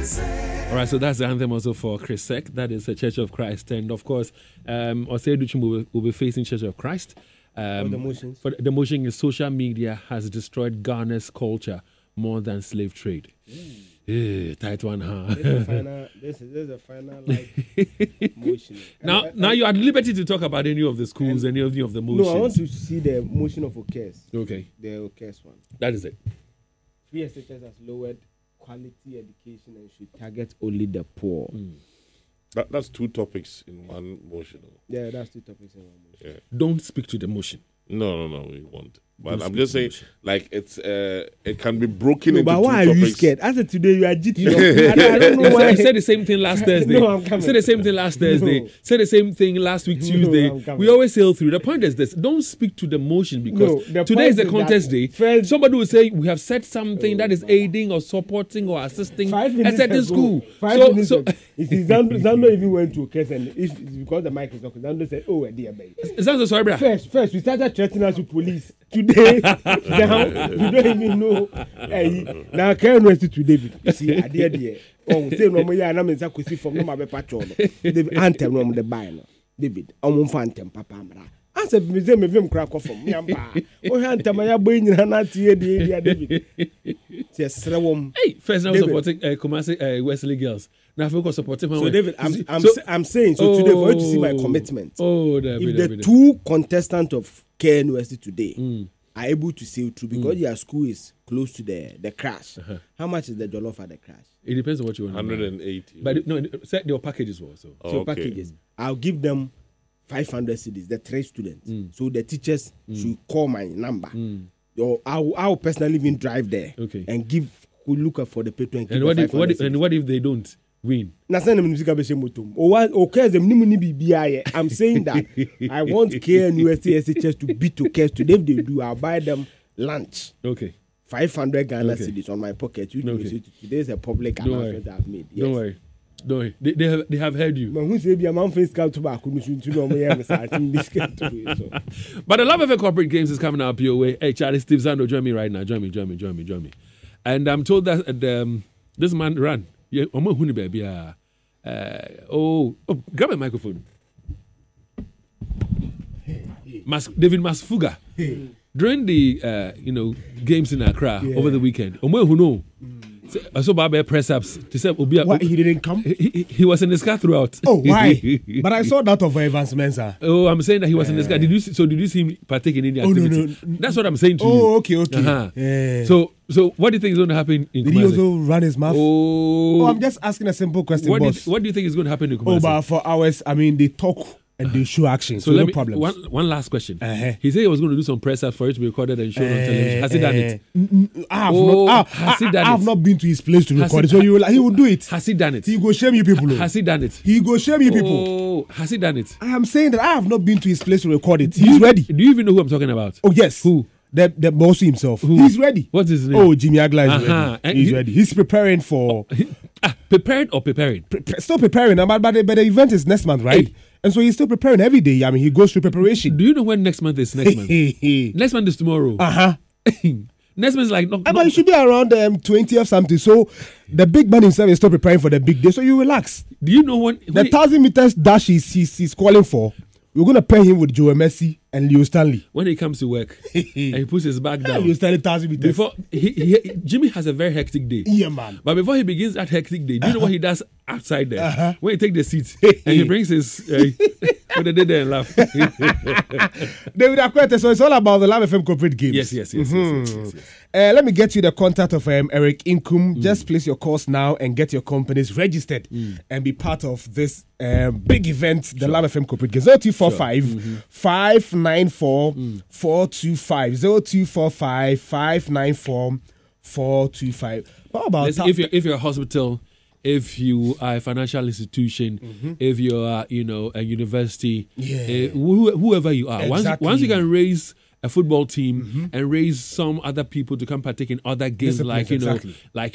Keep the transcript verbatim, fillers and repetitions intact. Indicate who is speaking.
Speaker 1: All right, so that's the anthem also for Chrisek. That is the Church of Christ. And of course, um, Osei Duchim will, will be facing Church of Christ. Um,
Speaker 2: for the motions.
Speaker 1: For the motion is social media has destroyed Ghana's culture more than slave trade. Mm. Yeah, tight one, huh?
Speaker 2: This is a final, this is, this is a final like, motion.
Speaker 1: Now,
Speaker 2: and,
Speaker 1: now
Speaker 2: and,
Speaker 1: you're at liberty to talk about any of the schools, any of, any of the motions.
Speaker 2: No, I want to see the motion of Okes.
Speaker 1: Okay.
Speaker 2: The Okes one.
Speaker 1: That is it.
Speaker 2: Free S H S has lowered quality education and should target only the poor.
Speaker 1: Mm.
Speaker 3: That, that's two topics in one motion.
Speaker 2: Yeah, that's two topics in one motion.
Speaker 1: Yeah. Don't speak to the motion.
Speaker 3: No, no, no, we won't. But
Speaker 1: Don't
Speaker 3: I'm just saying,
Speaker 1: motion.
Speaker 3: like, it's uh, it can be broken
Speaker 2: No,
Speaker 3: into
Speaker 2: but
Speaker 3: two
Speaker 2: why
Speaker 3: topics.
Speaker 2: are you scared? I said today you are G T. I, don't, I don't know
Speaker 1: He
Speaker 2: why.
Speaker 1: said, he said the same thing last Thursday.
Speaker 2: No, I'm coming.
Speaker 1: Said the same thing last Thursday.
Speaker 2: No.
Speaker 1: Said the same thing last week,
Speaker 2: No,
Speaker 1: Tuesday.
Speaker 2: I'm coming.
Speaker 1: We always sail through. The point is this: don't speak to the motion because
Speaker 2: No, the
Speaker 1: today is
Speaker 2: point
Speaker 1: the
Speaker 2: is
Speaker 1: contest
Speaker 2: that
Speaker 1: day.
Speaker 2: first-
Speaker 1: Somebody will say we have said something
Speaker 2: Oh,
Speaker 1: that is
Speaker 2: man.
Speaker 1: aiding or supporting or assisting
Speaker 2: Five
Speaker 1: a
Speaker 2: minutes
Speaker 1: certain
Speaker 2: ago,
Speaker 1: school.
Speaker 2: Five
Speaker 1: So,
Speaker 2: minutes
Speaker 1: so
Speaker 2: ago. You see, Zando, Zando even went to Okes and if it's because the mic is not, Zando said, "Oh, dear baby."
Speaker 1: it sounds so sorry, brother.
Speaker 2: First, first we started threatening us with police. Today, now we don't even know. Hey, now can rest it to David. You see, I did there. Oh, say no more. Yeah, I'm in Zakusi from no more patrol. David anthem no more the buy no. David, I'm on phantom papa mra. I said, me say me vim crack off from me amba. Oh, anthem ya boy nyina na tie the area David. Say srewom.
Speaker 1: Hey, first now
Speaker 2: David.
Speaker 1: supporting uh, Kumasi uh, Wesley girls. Now I focus supporting.
Speaker 2: So David, I'm I'm
Speaker 1: so,
Speaker 2: I'm saying so today for you to see my commitment.
Speaker 1: Oh, David,
Speaker 2: If the
Speaker 1: David.
Speaker 2: two contestants of K N U S T today
Speaker 1: Mm.
Speaker 2: are able to sail through because
Speaker 1: Mm.
Speaker 2: their school is close to the the crash,
Speaker 1: Uh-huh.
Speaker 2: how much is the jollof at the crash?
Speaker 1: It depends on what you want.
Speaker 3: one hundred eighty.
Speaker 1: But no, set your packages also.
Speaker 3: Oh,
Speaker 2: So
Speaker 3: okay.
Speaker 2: packages. I'll give them five hundred cedis, the three students.
Speaker 1: Mm.
Speaker 2: So the teachers should call my number.
Speaker 1: Mm.
Speaker 2: Or I'll, I'll personally even drive there
Speaker 1: Okay.
Speaker 2: and give who look up for the patron and give
Speaker 1: And
Speaker 2: the
Speaker 1: what if,
Speaker 2: five
Speaker 1: what
Speaker 2: hundred
Speaker 1: if, and
Speaker 2: cedis.
Speaker 1: what if they don't win?
Speaker 2: Na send them music abeshe motom. O wa okay them ni muni bibia. I'm saying that I want K N U S T S H S to beat to cash today. If they do, I'll buy them lunch.
Speaker 1: Okay.
Speaker 2: five hundred Ghana
Speaker 1: Okay.
Speaker 2: cedis on my pocket. You
Speaker 1: Okay.
Speaker 2: know, today is a public
Speaker 1: Don't
Speaker 2: announcement I've made. Yes.
Speaker 1: Don't worry. Don't worry. They, they have they have heard you.
Speaker 2: Man, who say be a man face come to back? Who should know me? I'm starting this game to do so.
Speaker 1: But the Love F A Corporate Games is coming up your way. Hey, Charlie Steve Zando, join me right now. Join me, join me, join me, join me. And I'm told that uh, the, um, this man ran. Yeah, I'm a honey baby. Uh, uh, oh, oh, grab a microphone. Mas, David Masfuga. During the uh, you know games in Accra
Speaker 2: Yeah.
Speaker 1: over the weekend, Omo who know. I saw Baba press ups. He said, Obi-
Speaker 4: Why he didn't come?
Speaker 1: he, he, he was in his car throughout.
Speaker 4: Oh, why? But I saw that of Evans Mensah.
Speaker 1: Oh, I'm saying that he was in this car. Did you see, so did you see him partake in any
Speaker 4: Oh, no,
Speaker 1: activity?
Speaker 4: no.
Speaker 1: That's what I'm saying to you.
Speaker 4: Oh, okay, okay.
Speaker 1: Uh-huh.
Speaker 4: Yeah.
Speaker 1: So, so what do you think is going to happen in
Speaker 4: Did he
Speaker 1: Kumasi?
Speaker 4: also run his mouth?
Speaker 1: Oh,
Speaker 4: Oh, I'm just asking a simple question,
Speaker 1: what, do you,
Speaker 4: boss.
Speaker 1: what do you think is going to happen in
Speaker 4: Oh,
Speaker 1: Kumasi?
Speaker 4: but for hours, I mean, they talk and they show action, so,
Speaker 1: so let
Speaker 4: no
Speaker 1: me,
Speaker 4: problem.
Speaker 1: one, one last question.
Speaker 4: Uh-huh.
Speaker 1: He said he was going to do some press ups for it to be recorded and shown on television. Has he done it?
Speaker 4: I have,
Speaker 1: Oh,
Speaker 4: not, I,
Speaker 1: has he
Speaker 4: I,
Speaker 1: done
Speaker 4: I have
Speaker 1: it?
Speaker 4: not been to his place to
Speaker 1: Has
Speaker 4: record
Speaker 1: he-
Speaker 4: it, so you will, he will do it.
Speaker 1: Has he done it?
Speaker 4: He go shame you people. oh.
Speaker 1: Has he done it?
Speaker 4: He go shame you people.
Speaker 1: Oh, has he done it?
Speaker 4: I am saying that I have not been to his place to record it. He's ready.
Speaker 1: Do you even know who I'm talking about?
Speaker 4: Oh, yes.
Speaker 1: Who?
Speaker 4: The, the boss himself.
Speaker 1: Who?
Speaker 4: He's ready.
Speaker 1: What's his name?
Speaker 4: Oh, Jimmy Agla is
Speaker 1: Uh-huh.
Speaker 4: ready.
Speaker 1: And
Speaker 4: He's
Speaker 1: he-
Speaker 4: ready. He's preparing for...
Speaker 1: Ah, prepared or preparing?
Speaker 4: pre- pre- still preparing, uh, but, but, the, but the event is next month, right?
Speaker 1: Hey.
Speaker 4: And so he's still preparing every day. I mean, he goes through preparation.
Speaker 1: Do you know when next month is next month? Next month is tomorrow.
Speaker 4: Uh-huh.
Speaker 1: Next month is like... No,
Speaker 4: Uh, but it should be around um, twenty or something. So the big man himself is still preparing for the big day. So you relax.
Speaker 1: do you know when...
Speaker 4: The
Speaker 1: when,
Speaker 4: thousand meters dash he's, he's, he's calling for, we're going to pair him with Joe Messi and Leo Stanley.
Speaker 1: when he comes to work and he puts his back
Speaker 4: Leo
Speaker 1: down...
Speaker 4: Stanley thousand meters.
Speaker 1: Before he, he, Jimmy has a very hectic day.
Speaker 4: Yeah, man.
Speaker 1: But before he begins that hectic day, do you know what he does outside there?
Speaker 4: Uh-huh.
Speaker 1: When he takes the seat and he brings his... Uh, when they did there and laugh.
Speaker 4: David Akwete, so it's all about the Love F M corporate games.
Speaker 1: yes, yes, yes, yes, yes, yes, yes.
Speaker 4: Uh, let me get you the contact of um, Eric Inkum. Mm. Just place your calls now and get your companies registered
Speaker 1: Mm.
Speaker 4: and be part of this um, big event, the Love F M Corporate Games. zero two four five, five nine four, four two five. zero two four five, five nine four, four two five. What about
Speaker 1: Listen,
Speaker 4: ta-
Speaker 1: if you're if you're a hospital, if you are a financial institution,
Speaker 4: Mm-hmm.
Speaker 1: if you are you know a university,
Speaker 4: Yeah.
Speaker 1: uh, who, whoever you are, once
Speaker 4: Exactly.
Speaker 1: once you can raise a football team and raise some other people to come partake in other games
Speaker 4: Disciplines,
Speaker 1: like you know
Speaker 4: exactly.
Speaker 1: like